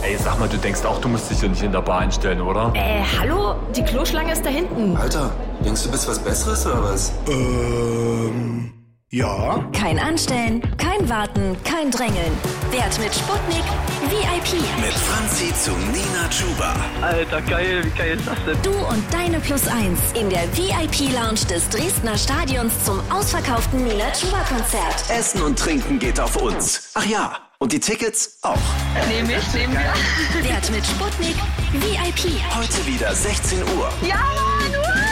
Ey, sag mal, du denkst auch, du musst dich hier nicht in der Bar einstellen, oder? Hallo? Die Kloschlange ist da hinten. Alter, denkst du bist was Besseres oder was? Ja. Kein Anstellen, kein Warten, kein Drängeln. Werd mit Sputnik VIP. Mit Franzi zu Nina Chuba. Alter, geil, wie geil ist das denn? Du und deine +1 in der VIP-Lounge des Dresdner Stadions zum ausverkauften Nina Chuba-Konzert. Essen und Trinken geht auf uns. Ach ja, und die Tickets auch. Nehmen wir. Werd mit Sputnik VIP. Heute wieder 16 Uhr. Ja!